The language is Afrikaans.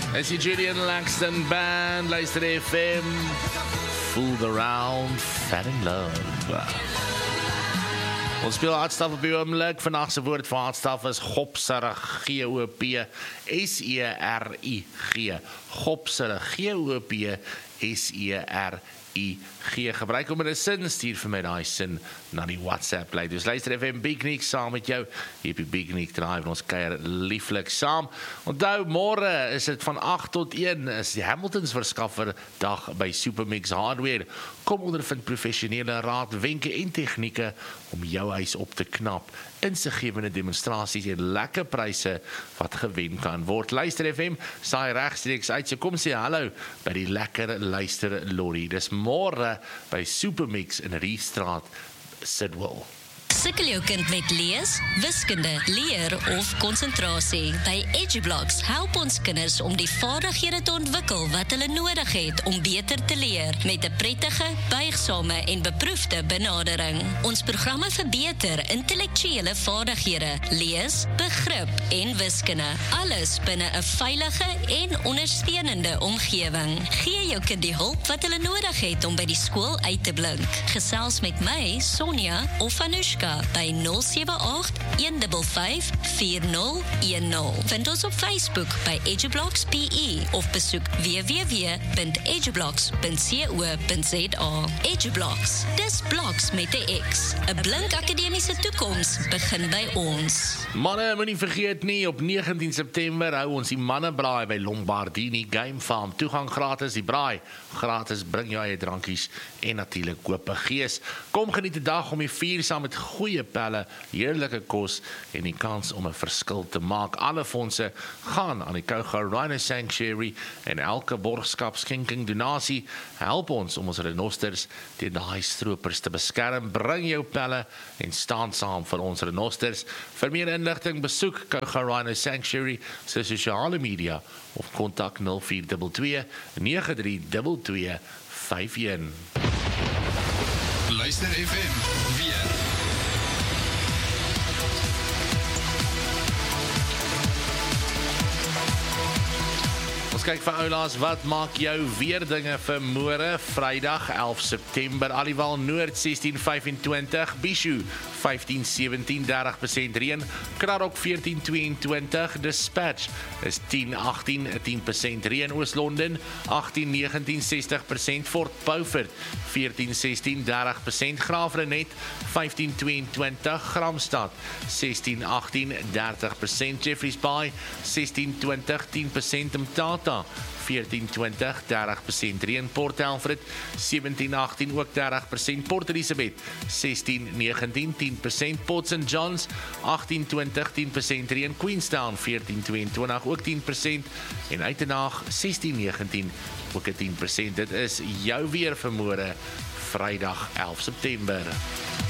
Is die Julian Langston Band, luister FM, Fooled Around, Fat in Love. Ons speel Hartstaf op die oomlik, vannachtse woord van Hartstaf is Gopserig, G-O-P-S-E-R-I-G, Gopserig, G-O-P-S-E-R-I-G, gebruik om in 'n sin, stuur vir my die sin na die WhatsApp lei. Dus luister FM Bignik saam met jou, hier op die Bignik Drive, ons kuier lieflik saam. Onthou, môre is dit van 8 tot 1, is die Hamiltons verskaffer dag by Supermix Hardware. Kom ondervind professionele raad, wenke en tegnieke om jou huis op te knap. Insiggewende demonstrasies en lekker pryse wat gewen kan word. Luister FM, saai regstreeks uit, so kom sê hallo by die lekker luister lorry. Dis môre by Supermix in Riestraat, Sidwell. Sukkel jou kind met lees, wiskunde, leer of konsentrasie? By EduBlocks help ons kinders om die vaardighede te ontwikkel wat hulle nodig het om beter te leer met 'n prettige, buigsame en beproefde benadering. Ons programme verbeter intellektuele vaardighede, lees, begrip en wiskunde. Alles binne 'n veilige en ondersteunende omgewing. Gee jou kind die hulp wat hulle nodig het om by die skool uit te blink. Gesels met my, Sonja of Anushka by 078-155-4010. Vind ons op Facebook by EduBlocks PE of besoek www.edublocks.co.za. EduBlocks, dis bloks met 'n X. 'n blink akademiese toekoms begin by ons. Manne, moenie vergeet nie, op 19 September hou ons die mannebraai by Lombardini Game Farm. Toegang gratis, die braai gratis, bring jou eie drankies en natuurlik koop 'n gees. Kom geniet die dag om die vier saam met goeie pelle, heerlike kos en die kans om 'n verskil te maak. Alle fondse gaan aan die Kouga Rhino Sanctuary en elke borgskap, skenking, donasie help ons om ons renosters teen daai stroopers te beskerm. Bring jou pelle en staan saam vir ons renosters. Vir meer inligting besoek Kouga Rhino Sanctuary se sosiale media of kontak 0422 932251. Luister FM weer. Ons kyk vir oulaas, wat maak jou weerdinge vir môre, Vrydag 11 September, Aliwal Noord 1625, Bishu 1517, 30% reën, Krarok 1422, Dispatch is 1018, 10% reën, Oos-London 1819, 60%, Fort Beaufort 1416, 30%, Graafrenet 1522, Gramstad 1618, 30%, Jeffreys Bay 1620, 10%, Mtata 1420, 30% reën, Port Alfred 1718, ook 30%, Port Elizabeth 1619, 10%, Port St. John's 1820, 10% reën, Queenstown 1422, ook 10%, en Uitenhaag 1619, ook 10%. Dit is jou weer vir môre, Vrydag 11 September.